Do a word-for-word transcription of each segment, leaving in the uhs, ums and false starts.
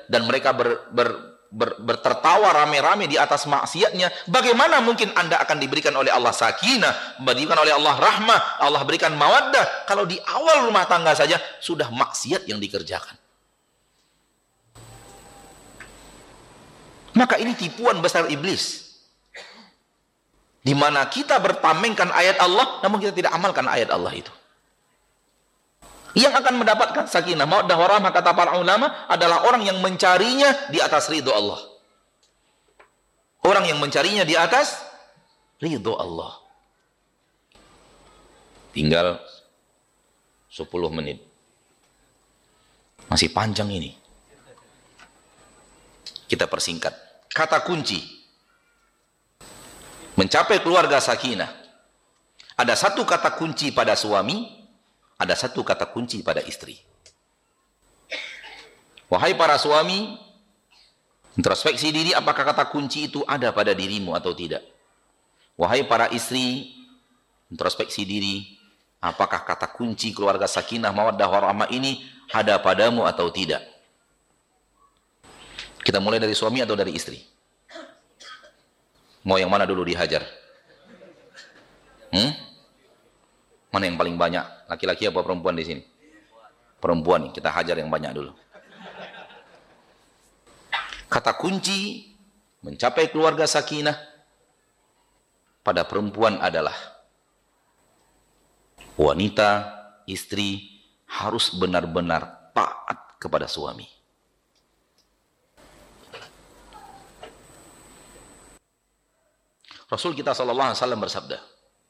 dan mereka ber, ber, ber, bertertawa rame-rame di atas maksiatnya, bagaimana mungkin Anda akan diberikan oleh Allah sakinah, diberikan oleh Allah rahmah, Allah berikan mawaddah, kalau di awal rumah tangga saja sudah maksiat yang dikerjakan? Maka ini tipuan besar iblis, di mana kita bertamengkan ayat Allah namun kita tidak amalkan ayat Allah itu. Yang akan mendapatkan sakinah, mawaddah warahmah, kata para ulama, adalah orang yang mencarinya di atas ridho Allah. Orang yang mencarinya di atas ridho Allah. Tinggal sepuluh menit. Masih panjang ini. Kita persingkat. Kata kunci mencapai keluarga sakinah. Ada satu kata kunci pada suami, ada satu kata kunci pada istri. Wahai para suami, introspeksi diri, apakah kata kunci itu ada pada dirimu atau tidak? Wahai para istri, introspeksi diri, apakah kata kunci keluarga sakinah, mawaddah warahmah ini ada padamu atau tidak? Kita mulai dari suami atau dari istri? Mau yang mana dulu dihajar? Hmm? Mana yang paling banyak? Laki-laki apa perempuan di sini? Perempuan nih, kita hajar yang banyak dulu. Kata kunci mencapai keluarga sakinah pada perempuan adalah wanita, istri harus benar-benar taat kepada suami. Rasul kita sallallahu alaihi wasallam bersabda,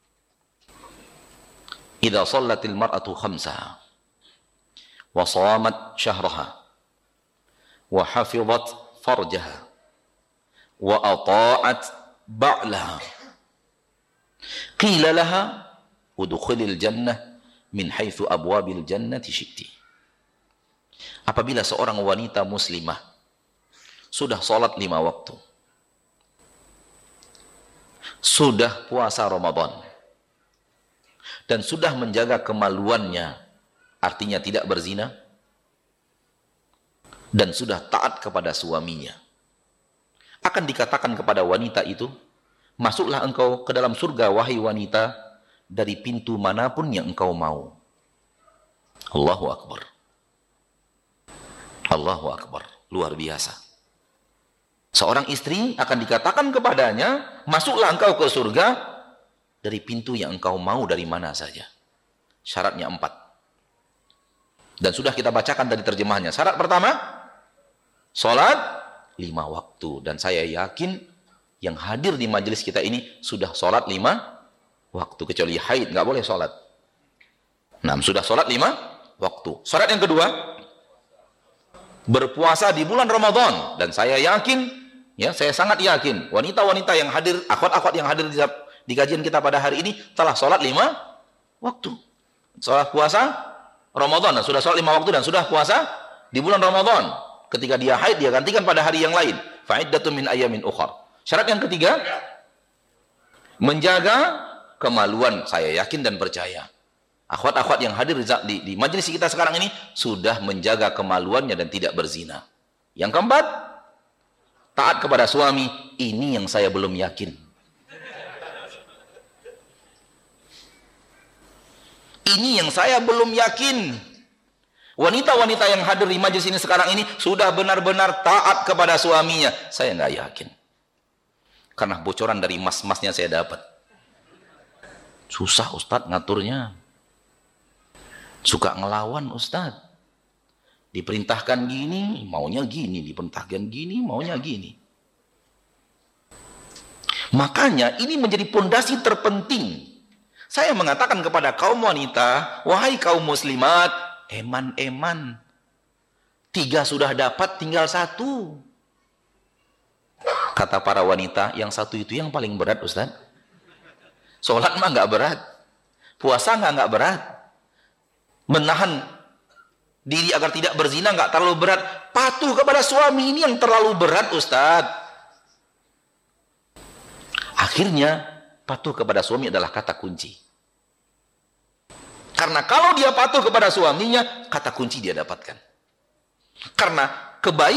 "Idza shallatil mar'atu khamsaha wa shamat syahraha wa hafizat farjaha wa ata'at ba'laha qila laha udkhulil jannah min haitsu abwabil jannati syi'ti." Apabila seorang wanita muslimah sudah salat lima waktu, sudah puasa Ramadan, dan sudah menjaga kemaluannya, artinya tidak berzina, dan sudah taat kepada suaminya, akan dikatakan kepada wanita itu, masuklah engkau ke dalam surga wahai wanita dari pintu manapun yang engkau mau. Allahu Akbar. Allahu Akbar. Luar biasa. Seorang istri akan dikatakan kepadanya, masuklah engkau ke surga dari pintu yang engkau mau dari mana saja. Syaratnya empat. Dan sudah kita bacakan dari terjemahnya. Syarat pertama, sholat lima waktu. Dan saya yakin yang hadir di majelis kita ini sudah sholat lima waktu. Kecuali haid, nggak boleh sholat. Nah, sudah sholat lima waktu. Syarat yang kedua, berpuasa di bulan Ramadan. Dan saya yakin, ya, saya sangat yakin, wanita-wanita yang hadir, akhwat-akhwat yang hadir di, di kajian kita pada hari ini telah sholat lima waktu. Sholat puasa Ramadan, dan sudah sholat lima waktu dan sudah puasa di bulan Ramadan. Ketika dia haid, dia gantikan pada hari yang lain. Fa'iddatun min ayamin ukhar. Syarat yang ketiga, menjaga kemaluan. Saya yakin dan percaya, akhwat-akhwat yang hadir di, di majelis kita sekarang ini sudah menjaga kemaluannya dan tidak berzina. Yang keempat, taat kepada suami. Ini yang saya belum yakin. Ini yang saya belum yakin. Wanita-wanita yang hadir di majelis ini sekarang ini sudah benar-benar taat kepada suaminya. Saya nggak yakin. Karena bocoran dari mas-masnya saya dapat. Susah Ustadz ngaturnya. Suka ngelawan Ustadz. Diperintahkan gini, maunya gini. Diperintahkan gini, maunya gini. Makanya ini menjadi pondasi terpenting. Saya mengatakan kepada kaum wanita, wahai kaum muslimat, eman-eman. Tiga sudah dapat, tinggal satu. Kata para wanita, yang satu itu yang paling berat Ustaz. Sholat mah nggak berat. Puasa nggak nggak berat. Menahan diri agar tidak berzina nggak terlalu berat. Patuh kepada suami ini yang terlalu berat Ustaz. Akhirnya patuh kepada suami adalah kata kunci. Karena kalau dia patuh kepada suaminya, kata kunci dia dapatkan. Karena kebaikan